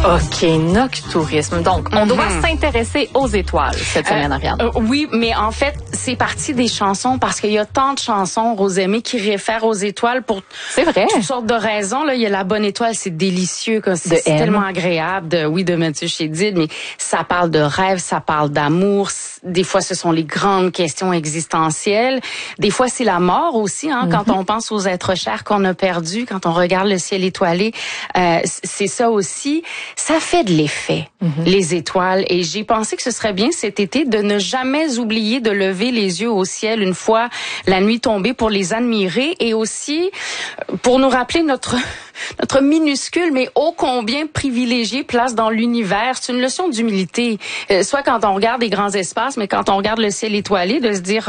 OK, noctourisme. Donc, on doit s'intéresser aux étoiles cette semaine, Ariane. Oui, mais en fait, c'est parti des chansons parce qu'il y a tant de chansons, Rosemée, qui réfèrent aux étoiles pour toutes sortes de raisons. Là, il y a La Bonne Étoile, c'est délicieux, c'est tellement agréable. De Mathieu Chédid, mais ça parle de rêve, ça parle d'amour. Des fois, ce sont les grandes questions existentielles. Des fois, c'est la mort aussi, quand on pense aux êtres chers qu'on a perdus, quand on regarde le ciel étoilé. C'est ça aussi. Ça fait de l'effet, les étoiles. Et j'ai pensé que ce serait bien cet été de ne jamais oublier de lever les yeux au ciel une fois la nuit tombée pour les admirer et aussi pour nous rappeler notre minuscule mais ô combien privilégiée place dans l'univers. C'est une leçon d'humilité. Soit quand on regarde les grands espaces, mais quand on regarde le ciel étoilé, de se dire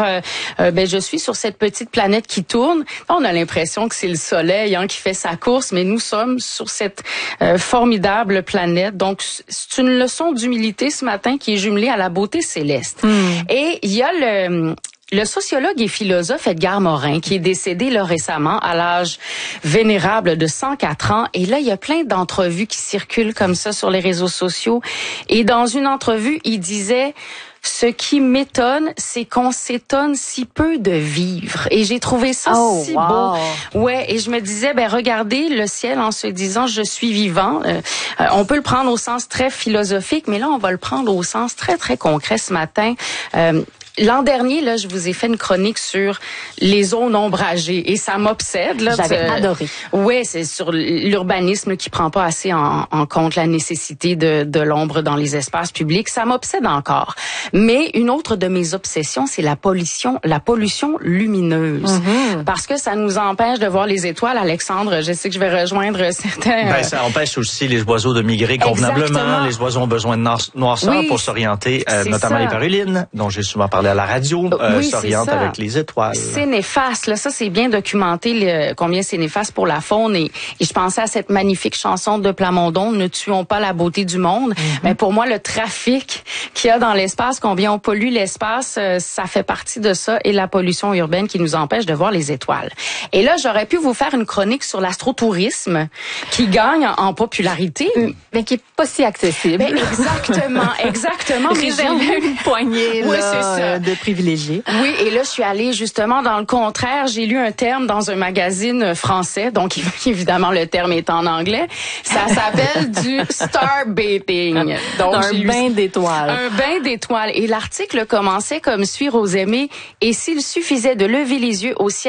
je suis sur cette petite planète qui tourne. On a l'impression que c'est le soleil qui fait sa course, mais nous sommes sur cette formidable planète. Donc, c'est une leçon d'humilité ce matin qui est jumelée à la beauté céleste. Et il y a le sociologue et philosophe Edgar Morin, qui est décédé là récemment à l'âge vénérable de 104 ans. Et là, il y a plein d'entrevues qui circulent comme ça sur les réseaux sociaux. Et dans une entrevue, il disait... Ce qui m'étonne, c'est qu'on s'étonne si peu de vivre. Et j'ai trouvé ça si beau. Ouais, et je me disais, regardez le ciel en se disant, je suis vivant. On peut le prendre au sens très philosophique, mais là, on va le prendre au sens très, très concret ce matin. L'an dernier, là, je vous ai fait une chronique sur les zones ombragées et ça m'obsède. Là, j'avais adoré. Ouais, c'est sur l'urbanisme qui prend pas assez en compte la nécessité de l'ombre dans les espaces publics. Ça m'obsède encore. Mais une autre de mes obsessions, c'est la pollution lumineuse, parce que ça nous empêche de voir les étoiles. Alexandre, je sais que je vais rejoindre certains. Ça empêche aussi les oiseaux de migrer convenablement. Exactement. Les oiseaux ont besoin de noirceur pour s'orienter, notamment les parulines, dont j'ai souvent parlé à la radio, s'orientent avec les étoiles. C'est néfaste, là. Ça, c'est bien documenté combien c'est néfaste pour la faune. Et je pensais à cette magnifique chanson de Plamondon, Ne tuons pas la beauté du monde. Mais pour moi, le trafic qu'il y a dans l'espace, combien on pollue l'espace, ça fait partie de ça. Et la pollution urbaine qui nous empêche de voir les étoiles. Et là, j'aurais pu vous faire une chronique sur l'astrotourisme qui gagne en popularité. Mais qui est pas si accessible. Exactement. Réservé une poignée de privilégiés. Oui, et là, je suis allée justement dans le contraire. J'ai lu un terme dans un magazine français, donc évidemment, le terme est en anglais. Ça s'appelle du starbaiting. Donc, un bain d'étoiles. Un bain d'étoiles. Et l'article commençait comme suit, Rosemée. Et s'il suffisait de lever les yeux au ciel